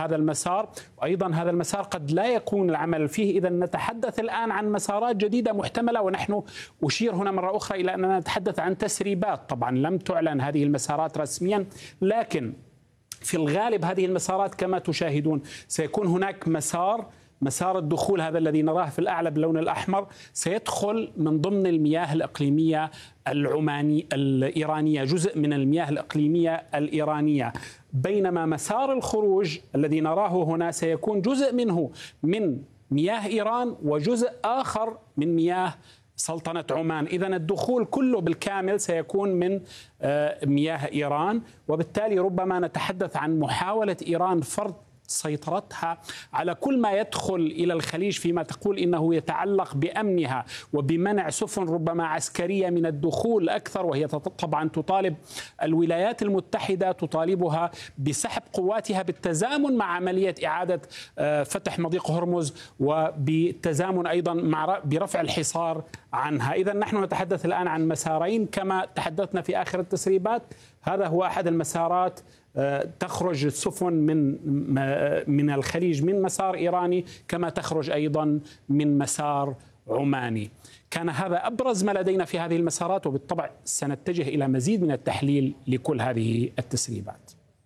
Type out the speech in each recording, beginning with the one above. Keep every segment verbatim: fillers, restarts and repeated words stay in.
هذا المسار، وأيضا هذا المسار قد لا يكون العمل فيه. إذا نتحدث الآن عن مسارات جديدة محتملة، ونحن أشير هنا مرة أخرى إلى أننا نتحدث عن تسريبات. طبعا لم تعلن هذه المسارات رسميا، لكن في الغالب هذه المسارات كما تشاهدون سيكون هناك مسار مسار الدخول هذا الذي نراه في الأعلى باللون الأحمر سيدخل من ضمن المياه الإقليمية العماني الإيرانية، جزء من المياه الإقليمية الإيرانية، بينما مسار الخروج الذي نراه هنا سيكون جزء منه من مياه إيران وجزء آخر من مياه سلطنة عمان. إذن الدخول كله بالكامل سيكون من مياه إيران، وبالتالي ربما نتحدث عن محاولة إيران فرض سيطرتها على كل ما يدخل إلى الخليج فيما تقول إنه يتعلق بأمنها وبمنع سفن ربما عسكرية من الدخول أكثر، وهي طبعا تطالب الولايات المتحدة تطالبها بسحب قواتها بالتزامن مع عملية إعادة فتح مضيق هرمز، وبالتزامن أيضا مع برفع الحصار عنها. إذا نحن نتحدث الآن عن مسارين كما تحدثنا في آخر التسريبات. هذا هو أحد المسارات، تخرج السفن من من الخليج من مسار إيراني، كما تخرج أيضا من مسار عماني. كان هذا أبرز ما لدينا في هذه المسارات، وبالطبع سنتجه إلى مزيد من التحليل لكل هذه التسريبات.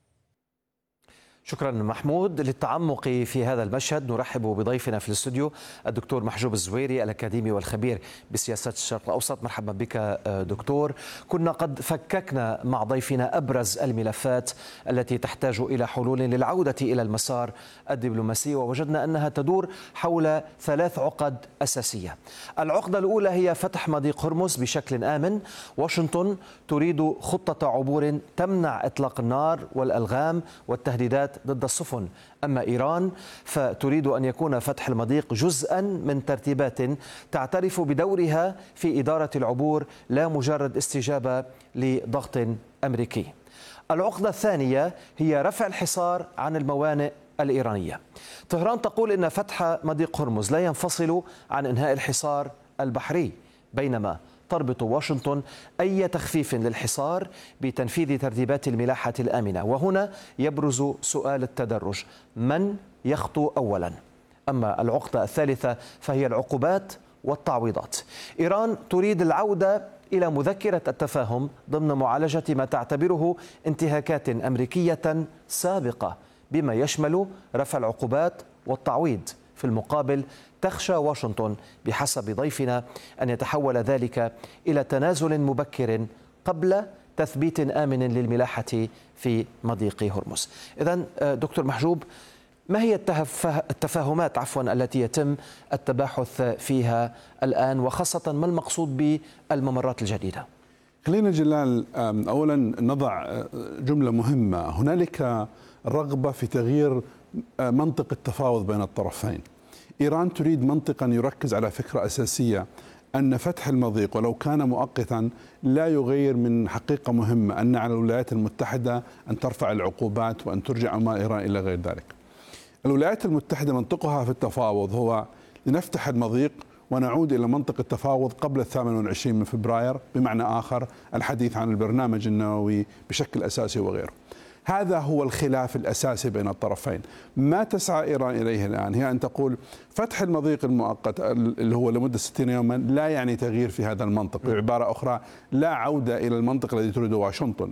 شكرا محمود. للتعمق في هذا المشهد نرحب بضيفنا في الاستوديو الدكتور محجوب الزويري، الأكاديمي والخبير بسياسات الشرق الأوسط. مرحبا بك دكتور. كنا قد فككنا مع ضيفنا أبرز الملفات التي تحتاج إلى حلول للعودة إلى المسار الدبلوماسي، ووجدنا أنها تدور حول ثلاث عقد أساسية. العقدة الأولى هي فتح مضيق هرمز بشكل آمن. واشنطن تريد خطة عبور تمنع إطلاق النار والألغام والتهديدات ضد السفن. أما إيران فتريد أن يكون فتح المضيق جزءا من ترتيبات تعترف بدورها في إدارة العبور، لا مجرد استجابة لضغط أمريكي. العقدة الثانية هي رفع الحصار عن الموانئ الإيرانية. طهران تقول إن فتح مضيق هرمز لا ينفصل عن إنهاء الحصار البحري، بينما تربط واشنطن أي تخفيف للحصار بتنفيذ ترتيبات الملاحة الآمنة. وهنا يبرز سؤال التدرج: من يخطو أولا؟ أما العقدة الثالثة فهي العقوبات والتعويضات. إيران تريد العودة إلى مذكرة التفاهم ضمن معالجة ما تعتبره انتهاكات أمريكية سابقة، بما يشمل رفع العقوبات والتعويض. في المقابل تخشى واشنطن بحسب ضيفنا أن يتحول ذلك إلى تنازل مبكر قبل تثبيت آمن للملاحة في مضيق هرمز. إذن دكتور محجوب، ما هي التفاهمات عفوا التي يتم التباحث فيها الآن، وخاصة ما المقصود بالممرات الجديدة؟ خلينا جلال أولا نضع جملة مهمة: هنالك رغبة في تغيير منطق التفاوض بين الطرفين. إيران تريد منطقا يركز على فكرة أساسية، أن فتح المضيق ولو كان مؤقتا لا يغير من حقيقة مهمة، أن على الولايات المتحدة أن ترفع العقوبات وأن ترجع أموال إيران إلى غير ذلك. الولايات المتحدة منطقها في التفاوض هو لنفتح المضيق ونعود إلى منطق التفاوض قبل الثامن والعشرين من فبراير، بمعنى آخر الحديث عن البرنامج النووي بشكل أساسي وغيره. هذا هو الخلاف الأساسي بين الطرفين. ما تسعى إيران إليه الآن هي أن تقول فتح المضيق المؤقت اللي هو لمدة ستين يوما لا يعني تغيير في هذا المنطق، بعبارة أخرى لا عودة إلى المنطق الذي تريده واشنطن.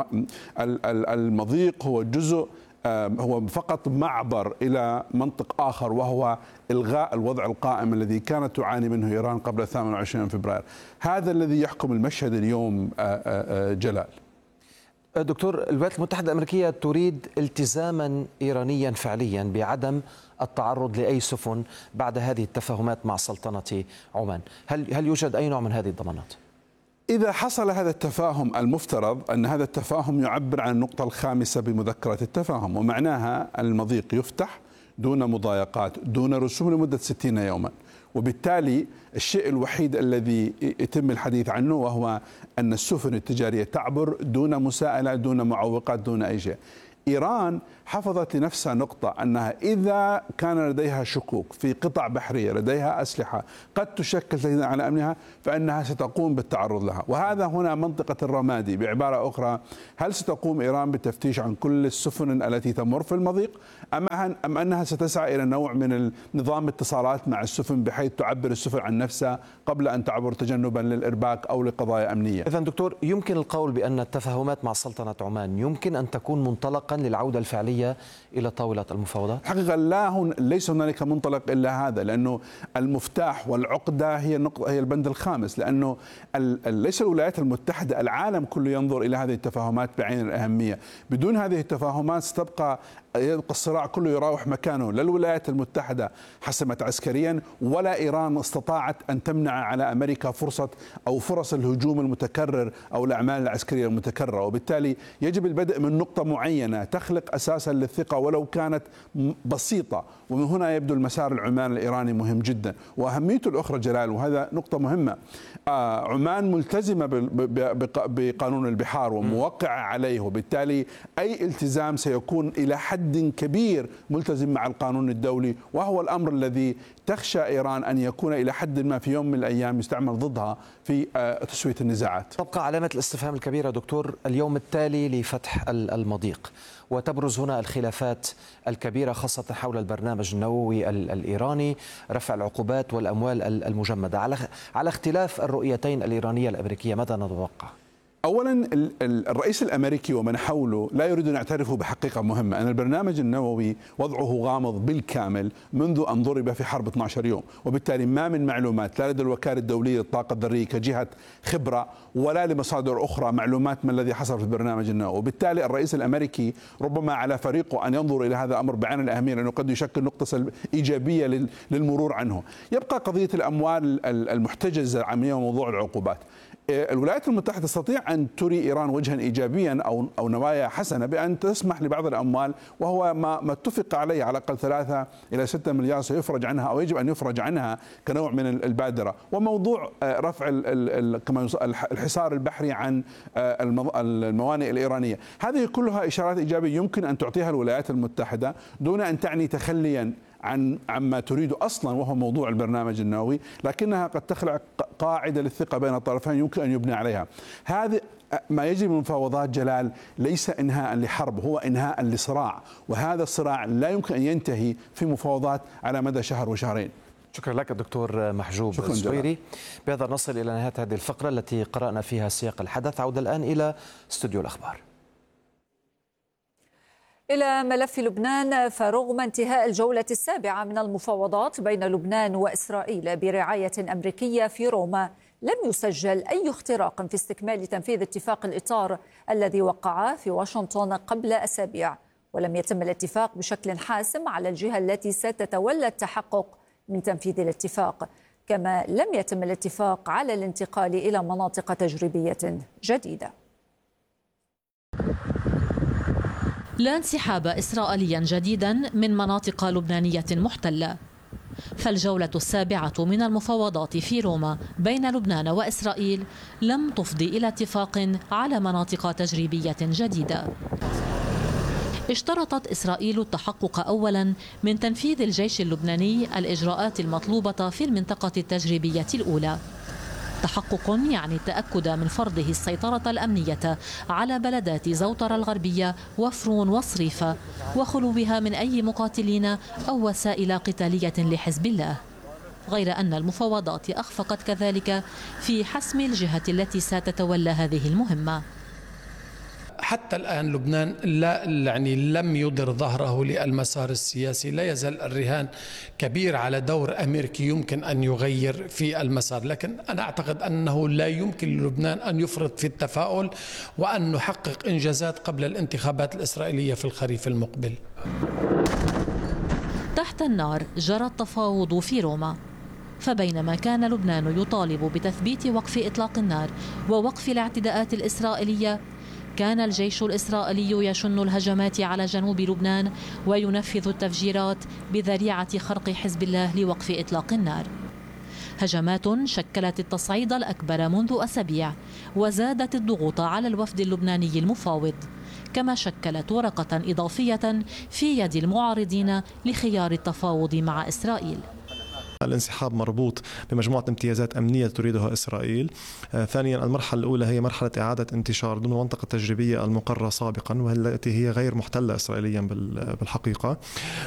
المضيق هو جزء، هو فقط معبر إلى منطق آخر، وهو إلغاء الوضع القائم الذي كانت تعاني منه إيران قبل الثامن والعشرين من فبراير. هذا الذي يحكم المشهد اليوم جلال. دكتور، الولايات المتحدة الأمريكية تريد التزاما إيرانيا فعليا بعدم التعرض لأي سفن بعد هذه التفاهمات مع سلطنة عمان. هل هل يوجد أي نوع من هذه الضمانات؟ إذا حصل هذا التفاهم، المفترض أن هذا التفاهم يعبر عن النقطة الخامسة بمذكرة التفاهم، ومعناها المضيق يفتح دون مضايقات دون رسوم لمدة ستين يوما. وبالتالي الشيء الوحيد الذي يتم الحديث عنه وهو أن السفن التجارية تعبر دون مساءلة دون معوقات دون أي شيء. إيران حفظت لنفسها نقطة أنها إذا كان لديها شكوك في قطع بحرية لديها أسلحة قد تشكل تهديدا على أمنها فإنها ستقوم بالتعرض لها. وهذا هنا منطقة الرمادي. بعبارة أخرى، هل ستقوم إيران بالتفتيش عن كل السفن التي تمر في المضيق أم أم أنها ستسعى إلى نوع من نظام اتصالات مع السفن بحيث تعبر السفن عن نفسها قبل أن تعبر تجنبا للإرباك أو لقضايا أمنية؟ إذن دكتور، يمكن القول بأن التفاهمات مع سلطنة عمان يمكن أن تكون منطلقا للعودة الفعلية إلى طاولة المفاوضات؟ حقيقة لا، هن ليس هنالك منطلق إلا هذا، لأنه المفتاح والعقدة هي النقطة، هي البند الخامس، لأنه ليس الولايات المتحدة، العالم كله ينظر إلى هذه التفاهمات بعين الأهمية. بدون هذه التفاهمات ستبقى يبقى الصراع كله يراوح مكانه. لا الولايات المتحدة حسمت عسكريا ولا إيران استطاعت أن تمنع على أمريكا فرصة أو فرص الهجوم المتكرر أو الأعمال العسكرية المتكررة. وبالتالي يجب البدء من نقطة معينة تخلق أساسا للثقة ولو كانت بسيطة. ومن هنا يبدو المسار العمان الإيراني مهم جدا. وأهميته الأخرى جلال، وهذا نقطة مهمة، آه عمان ملتزمة بقانون البحار وموقعة عليه، وبالتالي أي التزام سيكون إلى حد كبير ملتزم مع القانون الدولي، وهو الأمر الذي تخشى إيران أن يكون إلى حد ما في يوم من الأيام يستعمل ضدها في تسوية النزاعات. تبقى علامة الاستفهام الكبيرة دكتور اليوم التالي لفتح المضيق، وتبرز هنا الخلافات الكبيرة خاصة حول البرنامج النووي الإيراني، رفع العقوبات والأموال المجمدة. على على اختلاف الرؤيتين الإيرانية الأمريكية، ماذا نتوقع؟ أولا، الرئيس الأمريكي ومن حوله لا يريد أن يعترفوا بحقيقة مهمة، أن البرنامج النووي وضعه غامض بالكامل منذ أن ضرب في حرب اثني عشر يوم، وبالتالي ما من معلومات لا لدى الوكالة الدولية للطاقة الذرية كجهة خبرة ولا لمصادر أخرى معلومات ما الذي حصل في البرنامج النووي. وبالتالي الرئيس الأمريكي ربما على فريقه أن ينظر إلى هذا الأمر بعين الأهمية، لأنه قد يشكل نقطة إيجابية للمرور عنه. يبقى قضية الأموال المحتجزة عمليا وموضوع العقوبات. الولايات المتحدة تستطيع أن تري إيران وجها إيجابيا أو أو نوايا حسنة بأن تسمح لبعض الأموال، وهو ما ما اتفق عليه، على الأقل ثلاثة إلى ستة مليار سيفرج عنها أو يجب أن يفرج عنها كنوع من البادرة. وموضوع رفع كما الحصار البحري عن الموانئ الإيرانية، هذه كلها إشارات إيجابية يمكن أن تعطيها الولايات المتحدة دون أن تعني تخليا عن عما تريد أصلا وهو موضوع البرنامج النووي، لكنها قد تخلق قاعدة للثقة بين الطرفين يمكن أن يبنى عليها. هذا ما يجري من مفاوضات جلال ليس إنهاء لحرب، هو إنهاء لصراع، وهذا الصراع لا يمكن أن ينتهي في مفاوضات على مدى شهر وشهرين. شكرا لك الدكتور محجوب الزويري. بهذا نصل إلى نهاية هذه الفقرة التي قرأنا فيها سياق الحدث. عودة الآن إلى استوديو الأخبار. إلى ملف لبنان، فرغم انتهاء الجولة السابعة من المفاوضات بين لبنان وإسرائيل برعاية أمريكية في روما، لم يسجل أي اختراق في استكمال تنفيذ اتفاق الإطار الذي وقعه في واشنطن قبل أسابيع، ولم يتم الاتفاق بشكل حاسم على الجهة التي ستتولى التحقق من تنفيذ الاتفاق، كما لم يتم الاتفاق على الانتقال إلى مناطق تجريبية جديدة. لا انسحاب إسرائيليا جديدا من مناطق لبنانية محتلة، فالجولة السابعة من المفاوضات في روما بين لبنان وإسرائيل لم تفضي إلى اتفاق على مناطق تجريبية جديدة. اشترطت إسرائيل التحقق أولا من تنفيذ الجيش اللبناني الإجراءات المطلوبة في المنطقة التجريبية الأولى، تحقق يعني التأكد من فرضه السيطرة الأمنية على بلدات زوطرة الغربية وفرون وصريفة وخلوها من أي مقاتلين أو وسائل قتالية لحزب الله، غير أن المفاوضات أخفقت كذلك في حسم الجهة التي ستتولى هذه المهمة. حتى الآن لبنان لا يعني لم يضر ظهره للمسار السياسي، لا يزال الرهان كبير على دور أمريكي يمكن أن يغير في المسار، لكن أنا أعتقد أنه لا يمكن للبنان أن يفرط في التفاؤل وأن نحقق إنجازات قبل الانتخابات الإسرائيلية في الخريف المقبل. تحت النار جرى التفاوض في روما، فبينما كان لبنان يطالب بتثبيت وقف إطلاق النار ووقف الاعتداءات الإسرائيلية، كان الجيش الإسرائيلي يشن الهجمات على جنوب لبنان وينفذ التفجيرات بذريعة خرق حزب الله لوقف إطلاق النار. هجمات شكلت التصعيد الأكبر منذ أسابيع وزادت الضغوط على الوفد اللبناني المفاوض، كما شكلت ورقة إضافية في يد المعارضين لخيار التفاوض مع إسرائيل. الانسحاب مربوط بمجموعة امتيازات أمنية تريدها إسرائيل. ثانيا، المرحلة الأولى هي مرحلة إعادة انتشار ضمن المنطقة التجريبية المقررة سابقا، والتي هي غير محتلة إسرائيليا بالحقيقة.